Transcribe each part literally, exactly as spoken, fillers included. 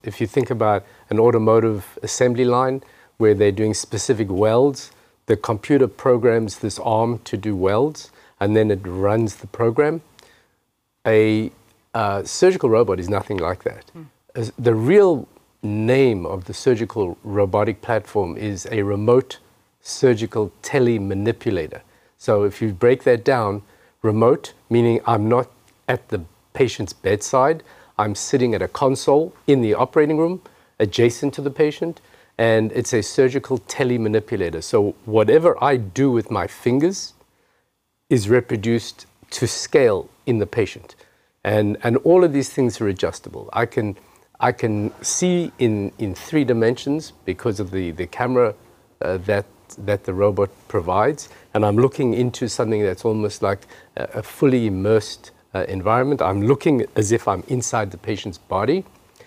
If you think about an automotive assembly line where they're doing specific welds, the computer programs this arm to do welds, and then it runs the program. A uh, surgical robot is nothing like that. Mm. As the real name of the surgical robotic platform is a remote surgical telemanipulator. So if you break that down, remote, meaning I'm not at the patient's bedside, I'm sitting at a console in the operating room adjacent to the patient, and it's a surgical telemanipulator. So whatever I do with my fingers is reproduced to scale in the patient. And, and all of these things are adjustable. I can, I can see in, in three dimensions because of the, the camera uh, that, that the robot provides. And I'm looking into something that's almost like a, a fully immersed uh, environment. I'm looking as if I'm inside the patient's body.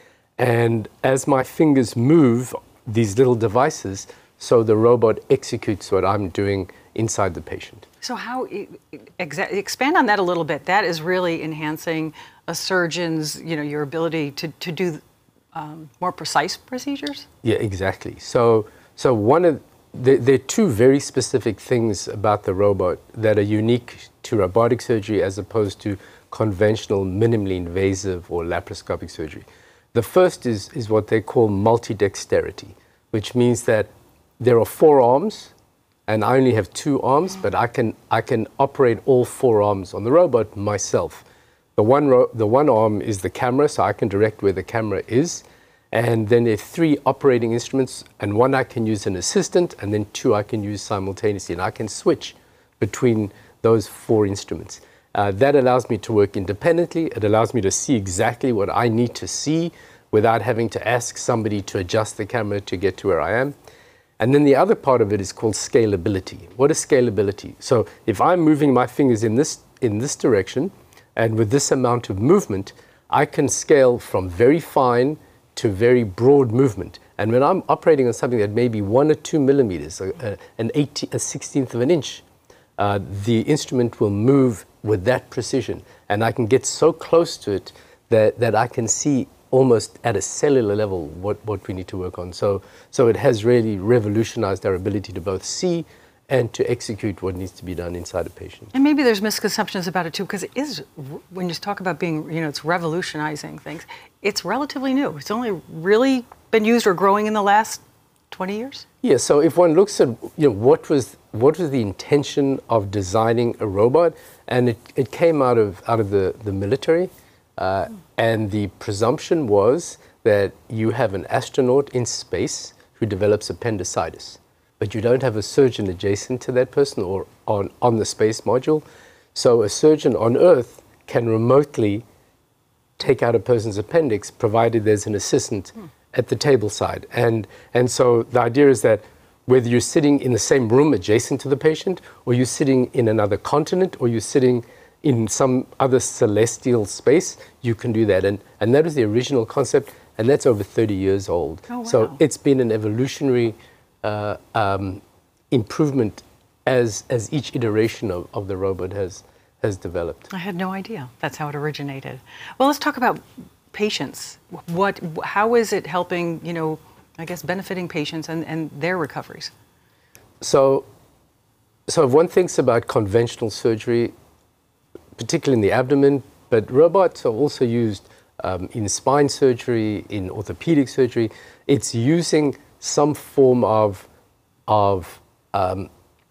And as my fingers move these little devices, so the robot executes what I'm doing inside the patient. So how, exa expand on that a little bit. That is really enhancing a surgeon's, you know, your ability to, to do um, more precise procedures? Yeah, exactly. So, so one of, the, there are two very specific things about the robot that are unique to robotic surgery as opposed to conventional minimally invasive or laparoscopic surgery. The first is, is what they call multidexterity, which means that there are four arms, and I only have two arms, mm-hmm. but I can, I can operate all four arms on the robot myself. The one, ro the one arm is the camera, so I can direct where the camera is. And then there are three operating instruments, and one I can use an assistant, and then two I can use simultaneously. And I can switch between those four instruments. Uh, that allows me to work independently. It allows me to see exactly what I need to see without having to ask somebody to adjust the camera to get to where I am. And then the other part of it is called scalability. What is scalability? So if I'm moving my fingers in this, in this direction, and with this amount of movement, I can scale from very fine to very broad movement. And when I'm operating on something that may be one or two millimeters, a, a, an eighty, a sixteenth of an inch, uh, the instrument will move with that precision. And I can get so close to it that, that I can see almost at a cellular level what, what we need to work on. So, so it has really revolutionized our ability to both see and to execute what needs to be done inside a patient. And maybe there's misconceptions about it too, because it is, when you talk about being, you know, it's revolutionizing things, it's relatively new. It's only really been used or growing in the last twenty years? Yeah, so if one looks at, you know, what was, what was the intention of designing a robot, and it, it came out of, out of the, the military, uh, mm. and the presumption was that you have an astronaut in space who develops appendicitis, but you don't have a surgeon adjacent to that person or on, on the space module. So a surgeon on Earth can remotely take out a person's appendix, provided there's an assistant hmm. at the table side. And, and so the idea is that whether you're sitting in the same room adjacent to the patient, or you're sitting in another continent, or you're sitting in some other celestial space, you can do that. And, and that was the original concept, and that's over thirty years old. Oh, wow. So it's been an evolutionary Uh, um, improvement as, as each iteration of, of the robot has, has developed. I had no idea that's how it originated. Well, let's talk about patients. What, how is it helping, you know, I guess benefiting patients and, and their recoveries? So, so if one thinks about conventional surgery, particularly in the abdomen, but robots are also used um, in spine surgery, in orthopedic surgery. It's using some form of, of um,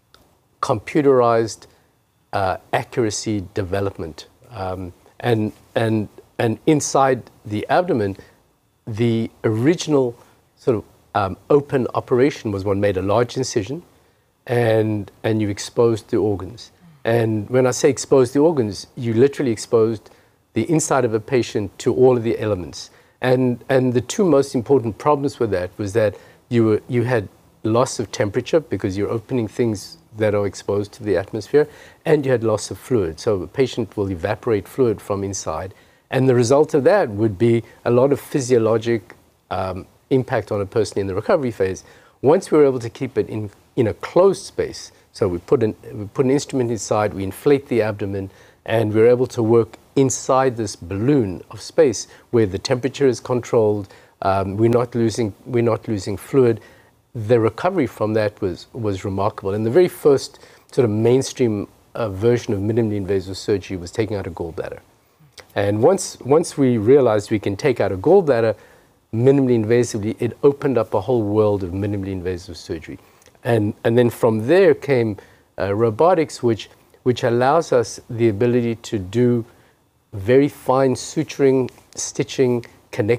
computerized uh, accuracy development. Um, and, and, and inside the abdomen, the original sort of um, open operation was one made a large incision and, and you exposed the organs. And when I say exposed the organs, you literally exposed the inside of a patient to all of the elements. And, and the two most important problems with that was that You, were, you had loss of temperature because you're opening things that are exposed to the atmosphere, and you had loss of fluid. So the patient will evaporate fluid from inside. And the result of that would be a lot of physiologic um, impact on a person in the recovery phase. Once we were able to keep it in, in a closed space, so we put, an, we put an instrument inside, we inflate the abdomen, and we're able to work inside this balloon of space where the temperature is controlled, Um, we're not losing we're not losing fluid. The recovery from that was was remarkable. And the very first sort of mainstream uh, version of minimally invasive surgery was taking out a gallbladder. And once once we realized we can take out a gallbladder minimally invasively, it opened up a whole world of minimally invasive surgery. And and then from there came uh, robotics, which which allows us the ability to do very fine suturing, stitching, connecting